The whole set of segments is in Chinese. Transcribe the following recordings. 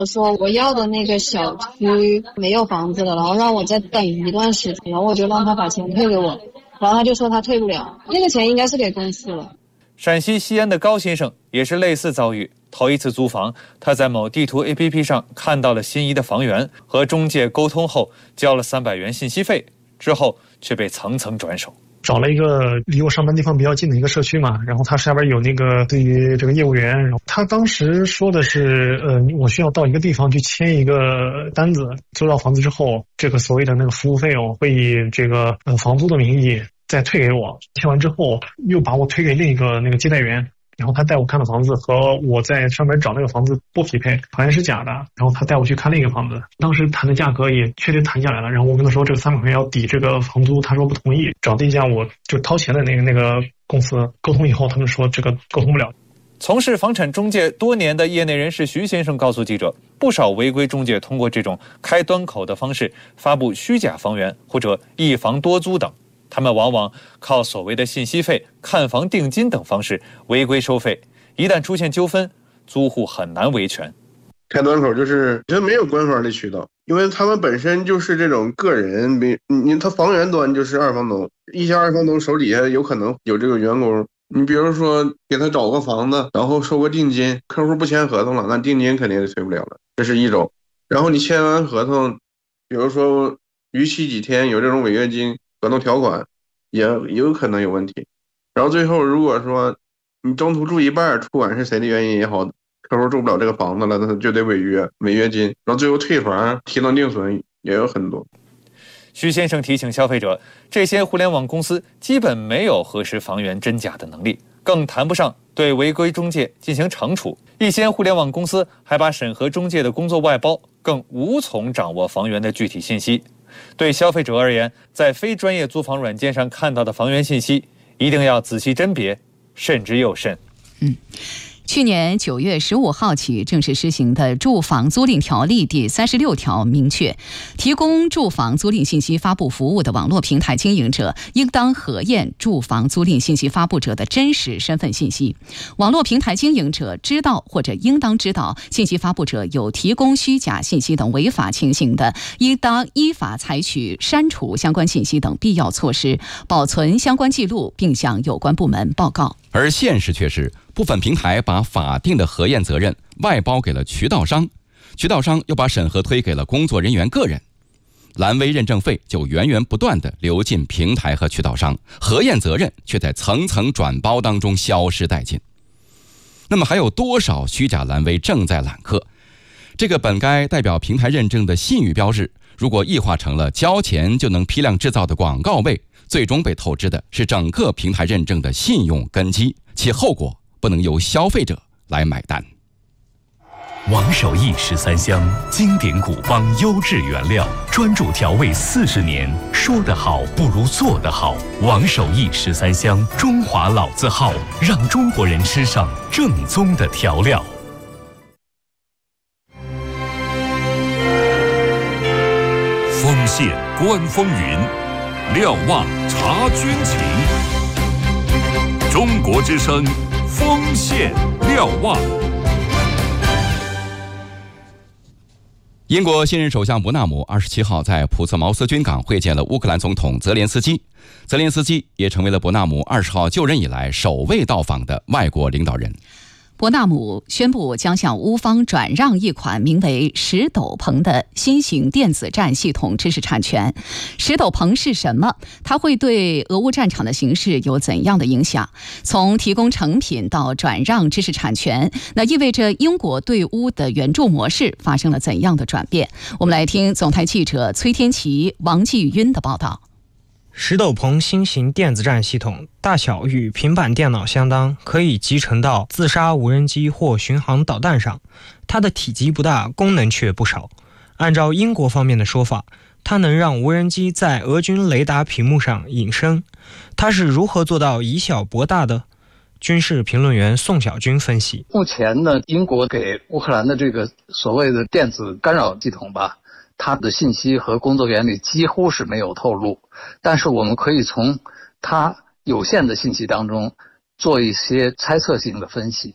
我说我要的那个小区没有房子了，然后让我再等一段时间，然后我就让他把钱退给我，然后他就说他退不了，那个钱应该是给公司了。 陕西西安的高先生也是类似遭遇，头一次租房，他在某地图 APP 上看到了心仪的房源，和中介沟通后交了300元信息费，之后却被层层转手。 找了一个离我上班地方比较近的一个社区嘛，然后他下边有那个对于这个业务员，然后他当时说的是我需要到一个地方去签一个单子，租到房子之后，这个所谓的那个服务费用会以这个房租的名义再退给我，签完之后又把我推给另一个那个接待员，然后他带我看的房子和我在上面找那个房子不匹配，好像是假的，然后他带我去看另一个房子，当时谈的价格也确实谈下来了，然后我跟他说这个300元要抵这个房租，他说不同意，找了一家我就掏钱的那个公司沟通以后，他们说这个沟通不了。 从事房产中介多年的业内人士徐先生告诉记者，不少违规中介通过这种开端口的方式发布虚假房源或者一房多租等，他们往往靠所谓的信息费、看房定金等方式违规收费，一旦出现纠纷，租户很难维权。 开端口就是没有官方的渠道，因为他们本身就是这种个人，他房源端就是二房东，一些二房东手底下有可能有这个员工，你比如说给他找个房子，然后收个定金，客户不签合同了，那定金肯定是退不了了，这是一种。然后你签完合同，比如说逾期几天有这种违约金合同条款，也有可能有问题。然后最后如果说你中途住一半，不管是谁的原因也好，客户住不了这个房子了，那就得违约金，然后最后退房提能定损也有很多。 徐先生提醒消费者，这些互联网公司基本没有核实房源真假的能力，更谈不上对违规中介进行惩处。一些互联网公司还把审核中介的工作外包，更无从掌握房源的具体信息。对消费者而言，在非专业租房软件上看到的房源信息，一定要仔细甄别，慎之又慎。 去年9月15号起正式施行的《住房租赁条例》第36条明确，提供住房租赁信息发布服务的网络平台经营者应当核验住房租赁信息发布者的真实身份信息。网络平台经营者知道或者应当知道信息发布者有提供虚假信息等违法情形的，应当依法采取删除相关信息等必要措施，保存相关记录，并向有关部门报告。 而现实却是，部分平台把法定的核验责任外包给了渠道商，渠道商又把审核推给了工作人员个人，蓝 V 认证费就源源不断地流进平台和渠道商，核验责任却在层层转包当中消失殆尽。那么还有多少虚假蓝 V 正在揽客？这个本该代表平台认证的信誉标志，如果异化成了交钱就能批量制造的广告位，最终被透支的是整个平台认证的信用根基，其后果不能由消费者来买单。 王守义13香，经典古方优质原料，专注调味40年，说得好不如做得好。王守义13香，中华老字号，让中国人吃上正宗的调料。丰县观风云，瞭望察军情。中国之声，丰县瞭望。 英国现任首相伯纳姆27号在普茨茅斯军港会见了乌克兰总统泽连斯基，泽连斯基也成为了伯纳姆20号就任以来首位到访的外国领导人。 伯纳姆宣布将向乌方转让一款名为石斗篷的新型电子战系统知识产权。石斗篷是什么？它会对俄乌战场的形势有怎样的影响？从提供成品到转让知识产权，那意味着英国对乌的援助模式发生了怎样的转变？我们来听总台记者崔天琪、王继晕的报道。 石斗篷新型电子战系统大小与平板电脑相当，可以集成到自杀无人机或巡航导弹上。它的体积不大，功能却不少。按照英国方面的说法，它能让无人机在俄军雷达屏幕上隐身。它是如何做到以小博大的？军事评论员宋小军分析， 目前呢，英国给乌克兰的这个所谓的电子干扰系统吧，它的信息和工作原理几乎是没有透露，但是我们可以从它有限的信息当中做一些猜测性的分析。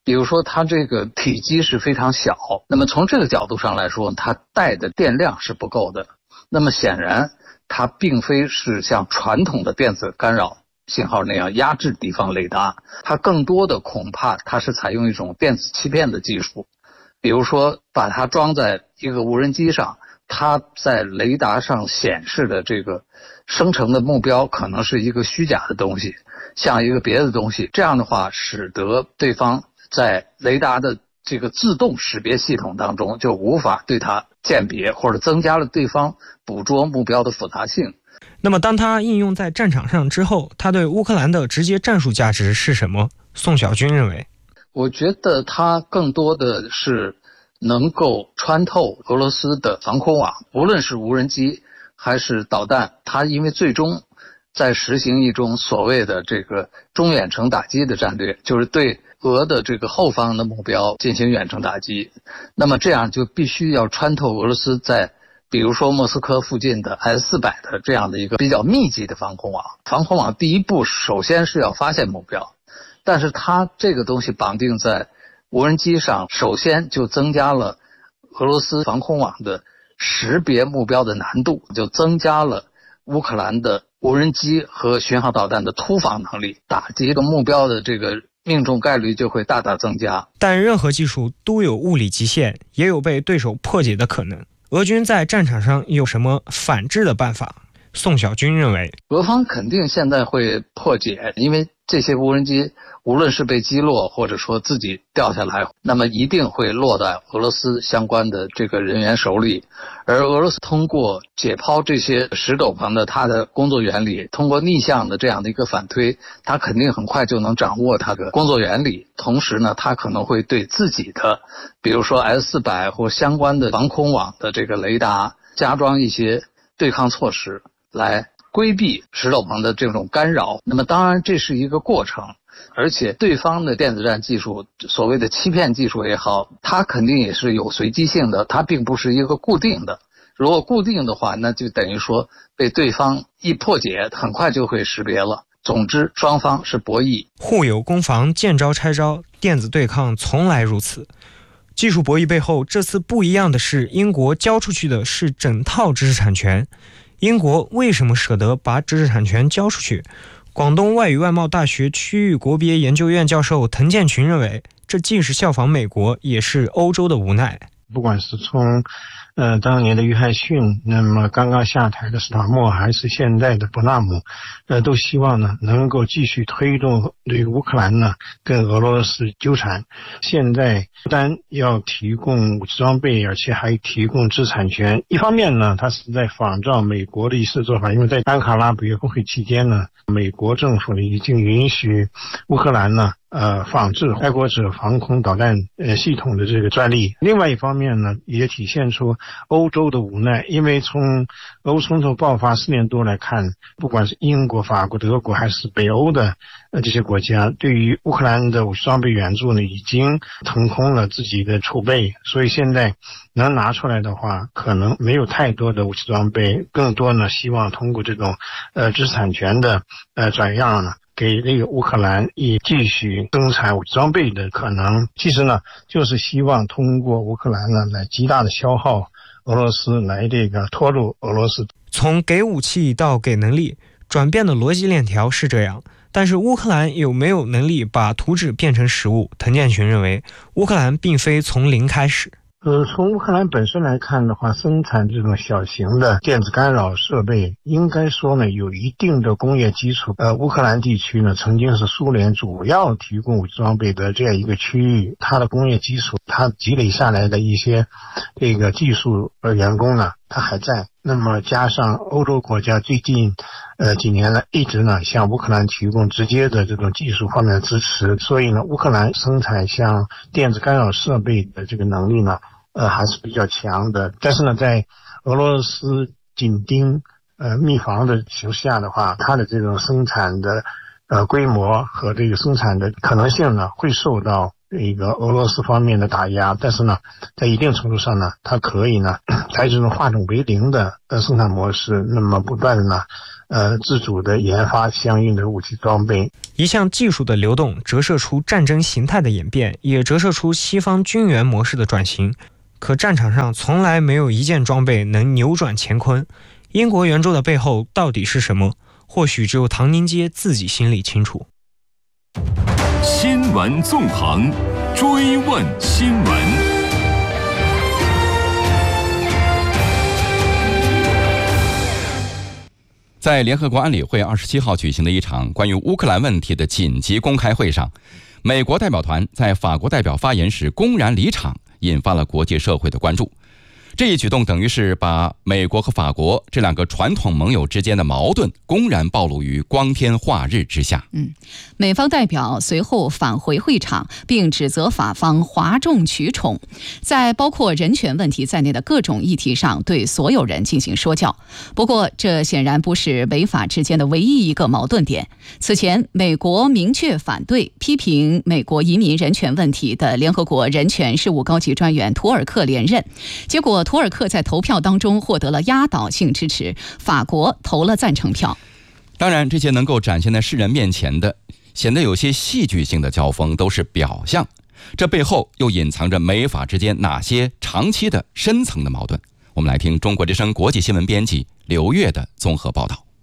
比如说它这个体积是非常小，那么从这个角度上来说，它带的电量是不够的。那么显然它并非是像传统的电子干扰信号那样压制敌方雷达，它更多的恐怕它是采用一种电子欺骗的技术，比如说把它装在一个无人机上，它在雷达上显示的这个生成的目标可能是一个虚假的东西，像一个别的东西，这样的话使得对方在雷达的这个自动识别系统当中就无法对它鉴别，或者增加了对方捕捉目标的复杂性。 那么当它应用在战场上之后，它对乌克兰的直接战术价值是什么？宋小军认为， 我觉得它更多的是能够穿透俄罗斯的防空网，无论是无人机还是导弹，它因为最终在实行一种所谓的这个中远程打击的战略，就是对俄的这个后方的目标进行远程打击。那么这样就必须要穿透俄罗斯在比如说莫斯科附近的 S-400的这样的一个比较密集的防空网。防空网第一步首先是要发现目标，但是它这个东西绑定在无人机上，首先就增加了俄罗斯防空网的识别目标的难度，就增加了乌克兰的无人机和巡航导弹的突防能力，打击一个目标的这个命中概率就会大大增加。 但任何技术都有物理极限，也有被对手破解的可能。俄军在战场上有什么反制的办法？宋小军认为， 俄方肯定现在会破解，因为这些无人机无论是被击落或者说自己掉下来，那么一定会落在俄罗斯相关的这个人员手里。而俄罗斯通过解剖这些石斗篷的它的工作原理，通过逆向的这样的一个反推，它肯定很快就能掌握它的工作原理。同时呢，它可能会对自己的比如说 S-400或相关的防空网的这个雷达加装一些对抗措施，来规避石斗篷的这种干扰。那么当然这是一个过程，而且对方的电子战技术，所谓的欺骗技术也好，它肯定也是有随机性的，它并不是一个固定的。如果固定的话，那就等于说被对方一破解，很快就会识别了。总之双方是博弈， 互有攻防，见招拆招，电子对抗从来如此。技术博弈背后，这次不一样的是，英国交出去的是整套知识产权。英国为什么舍得把知识产权交出去？广东外语外贸大学区域国别研究院教授滕建群认为，这既是效仿美国，也是欧洲的无奈。 不管是从当年的约翰逊，那么刚刚下台的斯塔默，还是现在的伯纳姆，都希望呢能够继续推动这个乌克兰呢跟俄罗斯纠缠。现在不但要提供武器装备，而且还提供知识产权。一方面呢，它是在仿照美国的一次做法，因为在安卡拉北约峰会期间呢，美国政府呢已经允许乌克兰呢仿制爱国者防空导弹系统的这个专利。另外一方面呢，也体现出欧洲的无奈，因为从俄乌冲突爆发4年多来看，不管是英国、法国、德国还是北欧的这些国家，对于乌克兰的武器装备援助呢，已经腾空了自己的储备，所以现在能拿出来的话，可能没有太多的武器装备，更多呢希望通过这种知识产权的转让呢，给这个乌克兰以继续生产武器装备的可能。其实呢，就是希望通过乌克兰呢来极大的消耗俄罗斯，来这个拖入俄罗斯。 从给武器到给能力，转变的逻辑链条是这样，但是乌克兰有没有能力把图纸变成实物？滕建群认为，乌克兰并非从零开始。 从乌克兰本身来看的话，生产这种小型的电子干扰设备，应该说呢有一定的工业基础。乌克兰地区呢曾经是苏联主要提供武器装备的这样一个区域，它的工业基础，它积累下来的一些这个技术员工呢，它还在。那么加上欧洲国家最近几年来一直呢向乌克兰提供直接的这种技术方面的支持，所以呢乌克兰生产像电子干扰设备的这个能力呢还是比较强的。但是呢在俄罗斯紧盯密防的形势下的话，它的这种生产的规模和这个生产的可能性呢会受到一个俄罗斯方面的打压。但是呢在一定程度上呢，它可以呢采取这种化整为零的生产模式，那么不断的呢自主的研发相应的武器装备。 一项技术的流动折射出战争形态的演变，也折射出西方军援模式的转型。可战场上从来没有一件装备能扭转乾坤。英国援助的背后到底是什么？或许只有唐宁街自己心里清楚。 新闻纵横，追问新闻。 在联合国安理会27号举行的一场关于乌克兰问题的紧急公开会上，美国代表团在法国代表发言时公然离场，引发了国际社会的关注。这一举动等于是把美国和法国这两个传统盟友之间的矛盾公然暴露于光天化日之下。 美方代表随后返回会场，并指责法方哗众取宠，在包括人权问题在内的各种议题上对所有人进行说教。不过，这显然不是美法之间的唯一一个矛盾点。此前，美国明确反对批评美国移民人权问题的联合国人权事务高级专员图尔克连任，结果图尔克在投票当中获得了压倒性支持，法国投了赞成票。 当然，这些能够展现在世人面前的显得有些戏剧性的交锋都是表象，这背后又隐藏着美法之间哪些长期的深层的矛盾？我们来听中国之声国际新闻编辑刘越的综合报道。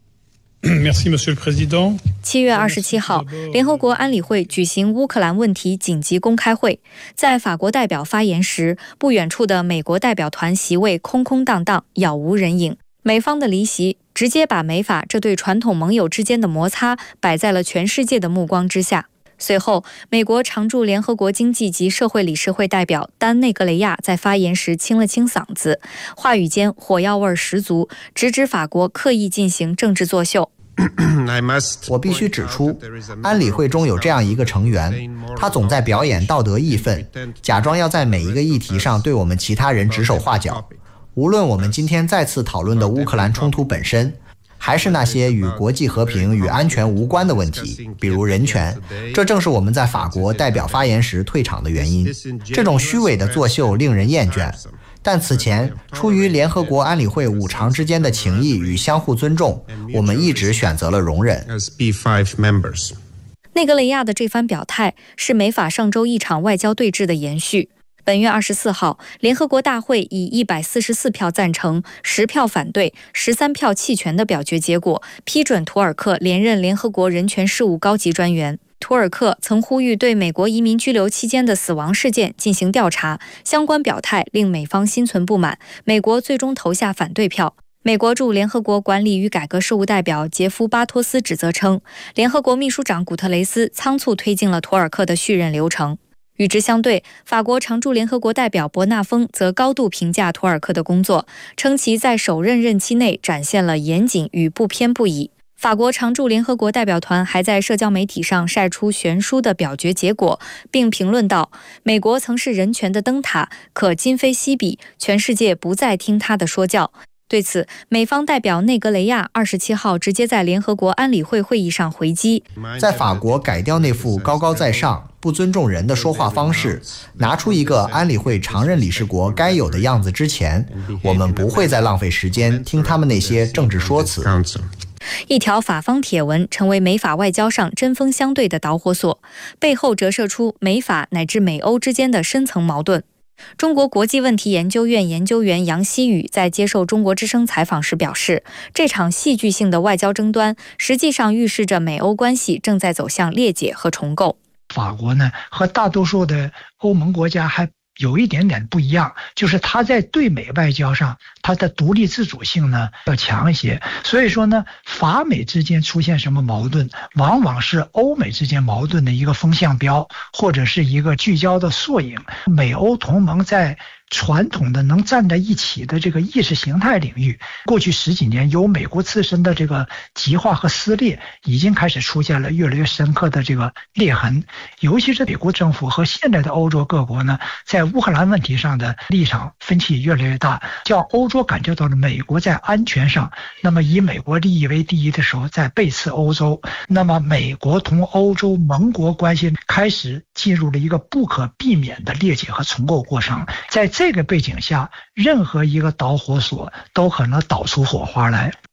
7月27号，联合国安理会举行乌克兰问题紧急公开会。在法国代表发言时，不远处的美国代表团席位空空荡荡，杳无人影。美方的离席直接把美法这对传统盟友之间的摩擦摆在了全世界的目光之下。随后，美国常驻联合国经济及社会理事会代表丹内格雷亚在发言时清了清嗓子，话语间火药味十足，直指法国刻意进行政治作秀。 我必须指出，安理会中有这样一个成员，他总在表演道德义愤，假装要在每一个议题上对我们其他人指手画脚。无论我们今天再次讨论的乌克兰冲突本身，还是那些与国际和平与安全无关的问题，比如人权，这正是我们在法国代表发言时退场的原因。这种虚伪的作秀令人厌倦，但此前出于联合国安理会5常之间的情谊与相互尊重，我们一直选择了容忍。 内格雷亚的这番表态是美法上周一场外交对峙的延续。本月24号，联合国大会以144票赞成、10票反对、13票弃权的表决结果，批准图尔克连任联合国人权事务高级专员。图尔克曾呼吁对美国移民拘留期间的死亡事件进行调查，相关表态令美方心存不满，美国最终投下反对票。美国驻联合国管理与改革事务代表杰夫·巴托斯指责称，联合国秘书长古特雷斯仓促推进了图尔克的续任流程。与之相对，法国常驻联合国代表伯纳丰则高度评价图尔克的工作，称其在首任任期内展现了严谨与不偏不倚。法国常驻联合国代表团还在社交媒体上晒出悬殊的表决结果，并评论道：“美国曾是人权的灯塔，可今非昔比，全世界不再听他的说教。”对此，美方代表内格雷亚27号直接在联合国安理会会议上回击：“ 在法国改掉那副高高在上、不尊重人的说话方式，拿出一个安理会常任理事国该有的样子之前，我们不会再浪费时间听他们那些政治说辞。” 一条法方帖文成为美法外交上针锋相对的导火索，背后折射出美法乃至美欧之间的深层矛盾。中国国际问题研究院研究员杨希宇在接受中国之声采访时表示，这场戏剧性的外交争端实际上预示着美欧关系正在走向裂解和重构。 法国呢，和大多数的欧盟国家还有一点点不一样，就是它在对美外交上，它的独立自主性呢要强一些。所以说呢，法美之间出现什么矛盾，往往是欧美之间矛盾的一个风向标，或者是一个聚焦的缩影。美欧同盟在传统的能站在一起的这个意识形态领域，过去10几年由美国自身的这个极化和撕裂，已经开始出现了越来越深刻的这个裂痕。尤其是美国政府和现在的欧洲各国呢，在乌克兰问题上的立场分歧越来越大，叫欧洲感觉到了美国在安全上，那么以美国利益为第一的时候在背刺欧洲，那么美国同欧洲盟国关系开始进入了一个不可避免的裂解和重构过程。在这个背景下，任何一个导火索都可能导出火花来。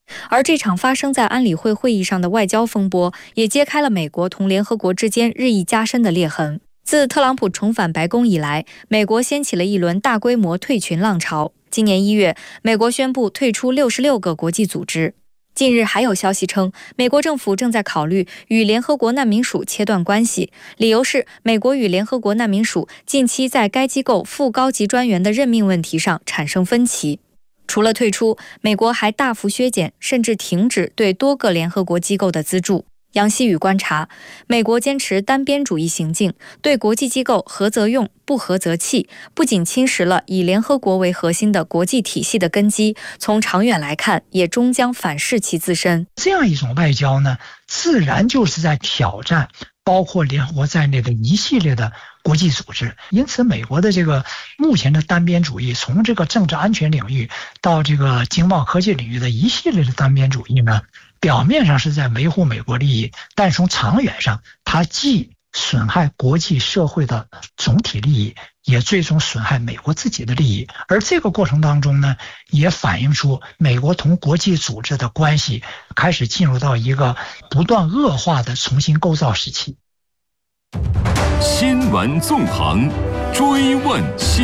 而这场发生在安理会会议上的外交风波，也揭开了美国同联合国之间日益加深的裂痕。自特朗普重返白宫以来，美国掀起了一轮大规模退群浪潮。今年1月，美国宣布退出66个国际组织。近日还有消息称，美国政府正在考虑与联合国难民署切断关系，理由是美国与联合国难民署近期在该机构副高级专员的任命问题上产生分歧。除了退出，美国还大幅削减甚至停止对多个联合国机构的资助。杨希宇观察，美国坚持单边主义行径，对国际机构合则用，不合则弃，不仅侵蚀了以联合国为核心的国际体系的根基，从长远来看，也终将反噬其自身。 这样一种外交呢，自然就是在挑战包括联合国在内的一系列的国际组织。因此，美国的这个目前的单边主义，从这个政治安全领域到这个经贸科技领域的一系列的单边主义呢，表面上是在维护美国利益，但从长远上，它既损害国际社会的总体利益，也最终损害美国自己的利益。而这个过程当中呢，也反映出美国同国际组织的关系开始进入到一个不断恶化的重新构造时期。 新闻纵横，追问新